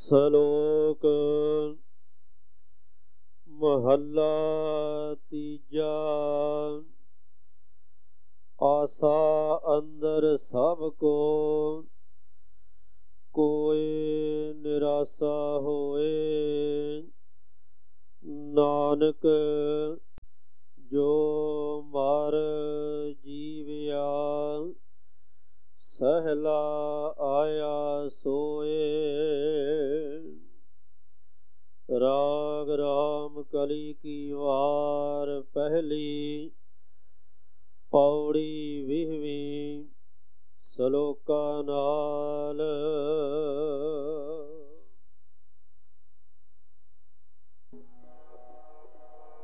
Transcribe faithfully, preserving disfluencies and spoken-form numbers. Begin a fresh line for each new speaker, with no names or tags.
ਸਲੋਕ ਮਹੱਲਾ ਤੀਜਾ। ਆਸਾ ਅੰਦਰ ਸਭ ਕੋ ਕੋਇ ਨਿਰਾਸਾ ਹੋਏ। ਨਾਨਕ ਜੋ ਮਰ ਜੀਵਿਆ ਸਹਿਲਾ ਆਇਆ ਸੋਏ। ਰਾਗ ਰਾਮ ਕਲੀ ਕੀ ਵਾਰ ਪਹਿਲੀ ਪੌੜੀ ਵੀਹਵੀਂ ਸਲੋਕਾਂ ਨਾਲ।